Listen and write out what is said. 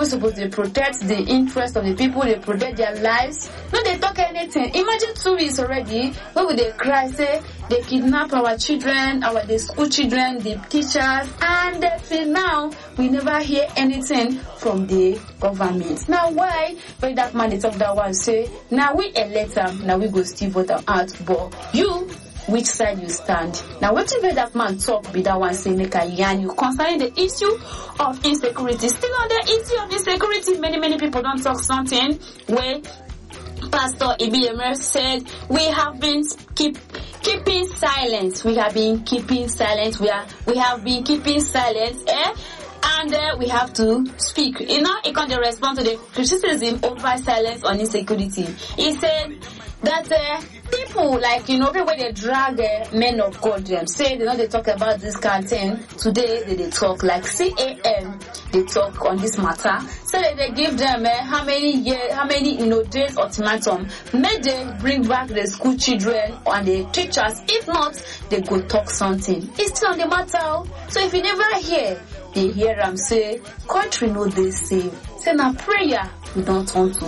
supposed to protect the interest of the people, they protect their lives. No, they talk anything. Imagine 2 weeks already, where would they cry, say, they kidnap our children, the school children, the teachers, and till now, we never hear anything from the government. Now, why? But that man, they talk that one, say, now we elect them, now we go still vote them out, but you, which side you stand? Now, what you that man talk be that one say make a yarn you concerning the issue of insecurity. Still on the issue of insecurity, many people don't talk something where Pastor Ibiemer said we have been keeping silence. We have been keeping silence. We have been keeping silence. And we have to speak. You know, he can't respond to the criticism over silence on insecurity. He said that people, like, you know, people they drag men of God, say, they talk about this content. Today, they talk like CAM, they talk on this matter. So they give them how many days ultimatum. May they bring back the school children and the teachers. If not, they go talk something. It's still on the matter. So if you never hear, they hear them say, country know they say. Say now prayer, we don't turn to